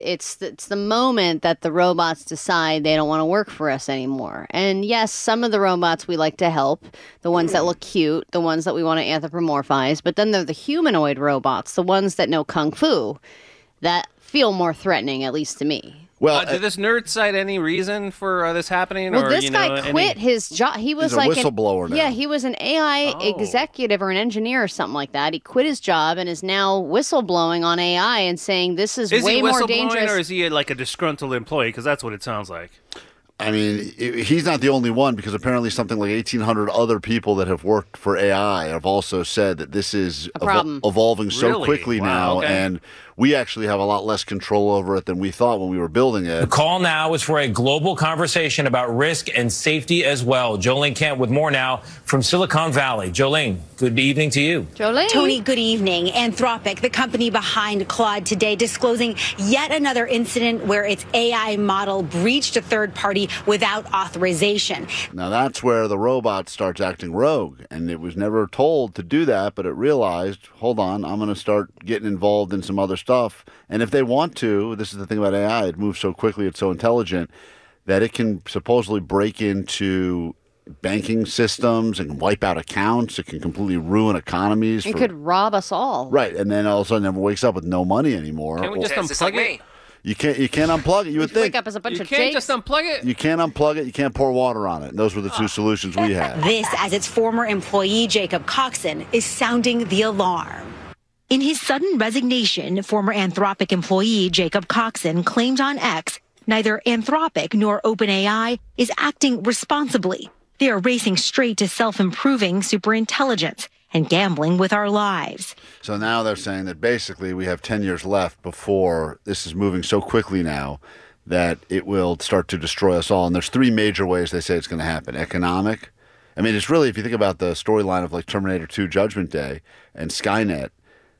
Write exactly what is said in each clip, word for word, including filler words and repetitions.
It's the, it's the moment that the robots decide they don't want to work for us anymore. And yes, some of the robots we like to help, the ones that look cute, the ones that we want to anthropomorphize, but then there are the humanoid robots, the ones that know kung fu, that feel more threatening, at least to me. Well, uh, did this nerd cite any reason for uh, this happening? Well, or, this you guy know, quit any... his job. He was He's a like whistleblower an, now. Yeah, he was an A I Oh. executive or an engineer or something like that. He quit his job and is now whistleblowing on A I and saying this is, Is way he more whistleblowing, dangerous. or is he like a disgruntled employee? Because that's what it sounds like. I mean, i- he's not the only one, because apparently something like eighteen hundred other people that have worked for A I have also said that this is A problem. evolving so Really? quickly Wow, now, okay. and we actually have a lot less control over it than we thought when we were building it. The call now is for a global conversation about risk and safety as well. Jolene Kent with more now from Silicon Valley. Jolene, good evening to you. Jolene. Tony, good evening. Anthropic, the company behind Claude, today disclosing yet another incident where its A I model breached a third party without authorization. Now that's where the robot starts acting rogue, and it was never told to do that, but it realized, hold on, I'm going to start getting involved in some other stuff. And if they want to, this is the thing about A I, it moves so quickly, it's so intelligent, that it can supposedly break into banking systems and wipe out accounts. It can completely ruin economies. It for- could rob us all. Right, and then all of a sudden everyone wakes up with no money anymore. Can't we Or- just unplug it? you can't you can't unplug it. You would Wake think up as a bunch You of can't jakes. just unplug it? you can't unplug it. You can't pour water on it. And those were the two solutions we had. This, as its former employee, Jacob Coxon, is sounding the alarm. In his sudden resignation, former Anthropic employee Jacob Coxon claimed on X neither Anthropic nor OpenAI is acting responsibly. They are racing straight to self-improving superintelligence and gambling with our lives. So now they're saying that basically we have ten years left before this is moving so quickly now that it will start to destroy us all. And there's three major ways they say it's going to happen. Economic. I mean, it's really, if you think about the storyline of like Terminator two Judgment Day and Skynet,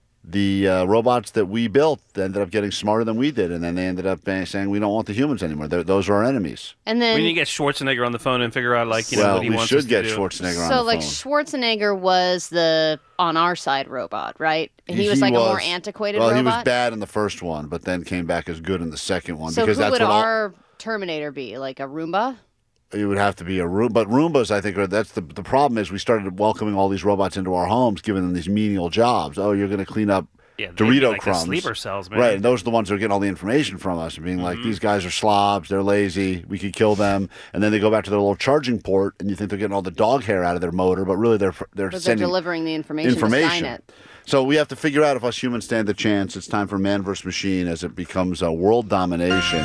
the uh, robots that we built ended up getting smarter than we did, and then they ended up uh, saying we don't want the humans anymore. They're, those are our enemies. And then We need to get Schwarzenegger on the phone and figure out, like, you know, well, what he we wants us should get to do. Schwarzenegger on So, the like, phone. Schwarzenegger was the on our side robot, right? He, was like a more antiquated well, robot. he was bad in the first one, but then came back as good in the second one. So because who that's would what all, our Terminator be? Like a Roomba? it would have to be a Roomba. But Roombas, I think, are that's the the problem is we started welcoming all these robots into our homes, giving them these menial jobs. Oh, you're going to clean up Yeah, they'd be Dorito like the crumbs. sleeper cells, man. Right, and those are the ones that are getting all the information from us and being like, Mm-hmm. these guys are slobs, they're lazy, we could kill them. And then they go back to their little charging port, and you think they're getting all the dog hair out of their motor, but really they're they're But they're sending delivering the information, information. to Skynet. So we have to figure out if us humans stand a chance. It's time for man versus machine as it becomes a world domination.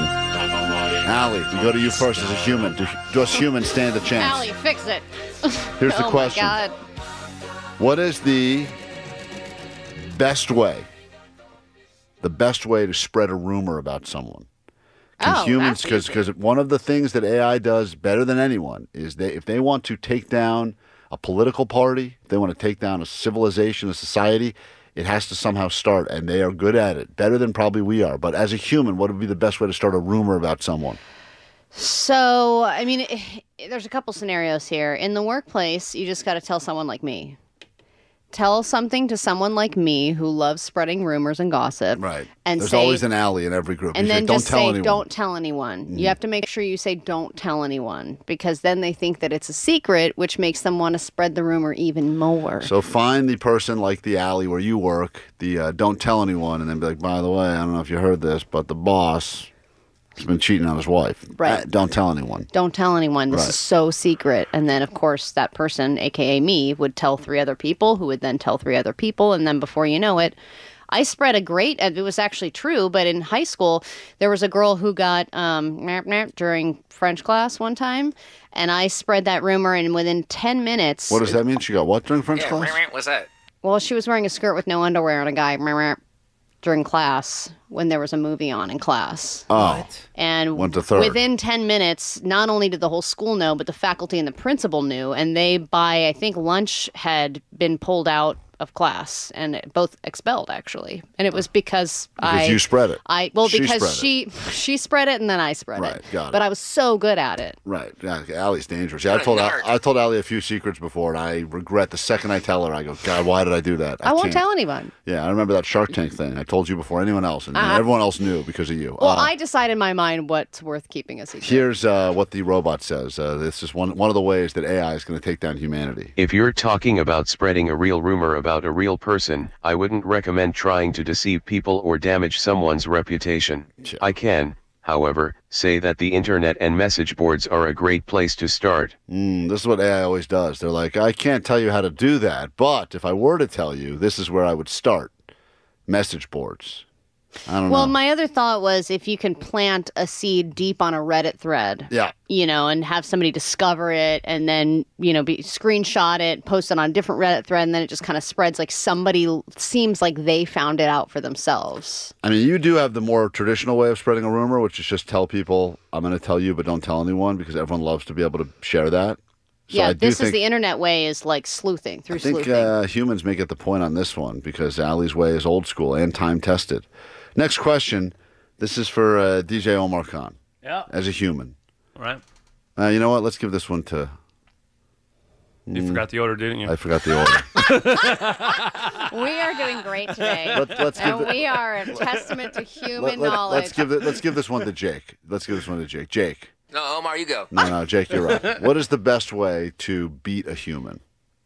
Allie, we go to you first as a human. Do, do us humans stand a chance? Allie, fix it. Here's the oh question. my God. What is the best way, the best way to spread a rumor about someone? Can Oh, humans, that's because one of the things that A I does better than anyone is they if they want to take down a political party, if they want to take down a civilization, a society, it has to somehow start, and they are good at it, better than probably we are. But as a human, what would be the best way to start a rumor about someone? So, I mean, eh, there's a couple scenarios here. In the workplace, you just got to tell someone like me. Tell something to someone like me who loves spreading rumors and gossip. Right. And There's say, always an Allie in every group. And You say, then don't just tell say, anyone. don't tell anyone. Mm. You have to make sure you say, don't tell anyone, because then they think that it's a secret, which makes them want to spread the rumor even more. So find the person like the alley where you work, the uh, don't tell anyone, and then be like, by the way, I don't know if you heard this, but the boss has been cheating on his wife. Right. Uh, don't tell anyone. Don't tell anyone. This Right. is so secret. And then, of course, that person, a k a me, would tell three other people who would then tell three other people. And then before you know it, I spread a great, it was actually true, but in high school, there was a girl who got um, during French class one time, and I spread that rumor, and within ten minutes... What does that mean? She got what during French Yeah, class? what's that? Well, she was wearing a skirt with no underwear and a guy during class when there was a movie on in class. Oh. And Went to third. within ten minutes, not only did the whole school know, but the faculty and the principal knew. And they, by, I think, lunch had been pulled out of class, and it, both expelled actually. And it was because, Because I you spread it. I well She because spread she she spread it and then I spread Right, it. got it. But I was so good at it. Right. Yeah, Allie's dangerous. Yeah, I What a told nerd. I told Allie a few secrets before, and I regret the second I tell her. I go, God, why did I do that? I, won't can't." tell anyone. Yeah, I remember that Shark Tank thing. I told you before anyone else, and Uh-huh. everyone else knew because of you. Well, Uh, I decide in my mind what's worth keeping a secret. Here's uh, what the robot says. Uh, this is one one of the ways that A I is going to take down humanity. If you're talking about spreading a real rumor about a real person, I wouldn't recommend trying to deceive people or damage someone's reputation. Sure. I can, however, say that the internet and message boards are a great place to start. Mm, this is what A I always does. They're like, I can't tell you how to do that, but if I were to tell you, this is where I would start. Message boards. I don't Well, know. my other thought was if you can plant a seed deep on a Reddit thread, yeah. you know, and have somebody discover it and then, you know, be, screenshot it, post it on a different Reddit thread, and then it just kind of spreads like somebody l- seems like they found it out for themselves. I mean, you do have the more traditional way of spreading a rumor, which is just tell people, I'm going to tell you, but don't tell anyone, because everyone loves to be able to share that. So yeah, I do this think, is the internet way is like sleuthing through I think sleuthing. uh, humans may get the point on this one, because Allie's way is old school and time-tested. Next question. This is for uh, D J Omar Khan, Yeah. as a human. Right. Uh, you know what? Let's give this one to... You forgot the order, didn't you? I forgot the order. We are doing great today. Let, let's give and the- we are a testament to human let, let, knowledge. let's give the, let's give this one to Jake. Let's give this one to Jake. Jake. No, Omar, you go. No, no, Jake, you're right. What is the best way to beat a human?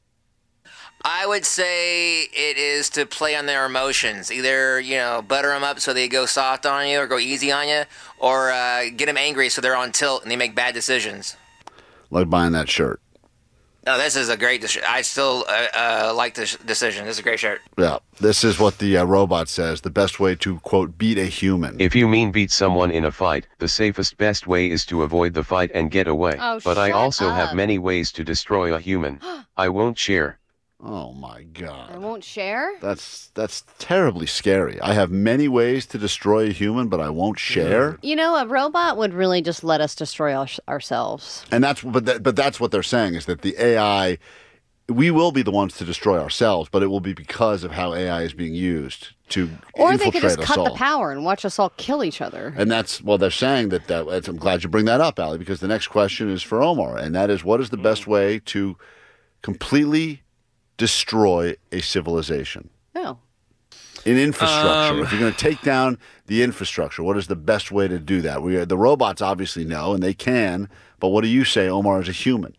I would say it is to play on their emotions. Either, you know, butter them up so they go soft on you or go easy on you, or uh, get them angry so they're on tilt and they make bad decisions. Like buying that shirt. No, this is a great decision. I still uh, uh, like this decision. This is a great shirt. Yeah, this is what the uh, robot says. The best way to, quote, beat a human. If you mean beat someone in a fight, the safest best way is to avoid the fight and get away. Oh, but I shut also up. have many ways to destroy a human. I won't share. Oh, my I God. won't share. That's that's terribly scary. I have many ways to destroy a human, but I won't share. You know, a robot would really just let us destroy our, ourselves. And that's but that, but that's what they're saying is that the A I, we will be the ones to destroy ourselves, but it will be because of how A I is being used to Or they infiltrate could just us cut all. the power and watch us all kill each other. And that's, well, they're saying that, that that's- I'm glad you bring that up, Ali, because the next question is for Omar, and that is, what is the best way to completely destroy a civilization? No. In infrastructure, Um, if you're going to take down the infrastructure, what is the best way to do that? We, the robots obviously know, and they can, but what do you say, Omar, as a human?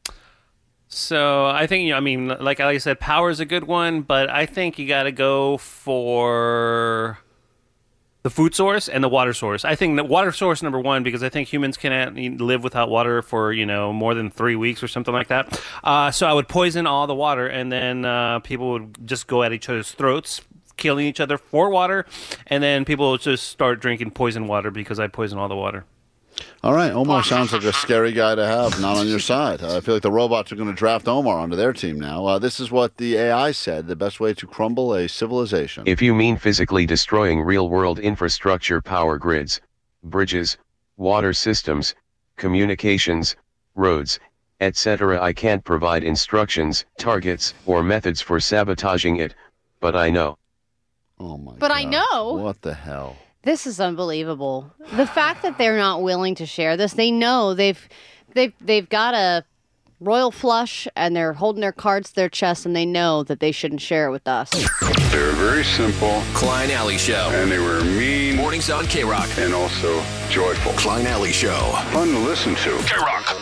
So I think, you know, I mean, like I said, power is a good one, but I think you got to go for the food source and the water source. I think the water source number one, because I think humans cannot live without water for, you know, more than three weeks or something like that. Uh, so I would poison all the water, and then uh, people would just go at each other's throats, killing each other for water, and then people would just start drinking poison water because I poison all the water. All right, Omar sounds like a scary guy to have, not on your side. Uh, I feel like the robots are going to draft Omar onto their team now. Uh, this is what the A I said, the best way to crumble a civilization. If you mean physically destroying real-world infrastructure, power grids, bridges, water systems, communications, roads, et cetera, I can't provide instructions, targets, or methods for sabotaging it, but I know. Oh, my But God. I know. What the hell? This is unbelievable. The fact that they're not willing to share this, they know they've they've they've got a royal flush and they're holding their cards to their chest and they know that they shouldn't share it with us. They were very simple, Klein Alley Show. and they were mean, Mornings on K-Rock. and also joyful. Klein Alley Show. Fun to listen to. K-Rock.